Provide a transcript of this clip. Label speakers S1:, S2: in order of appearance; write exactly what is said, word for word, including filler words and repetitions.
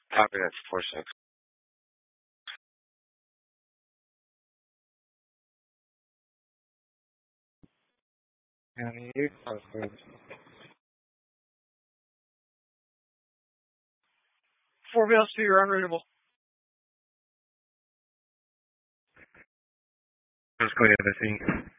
S1: Copy that's four six. County eight, four wheels to your unreadable. Let's go to the thing.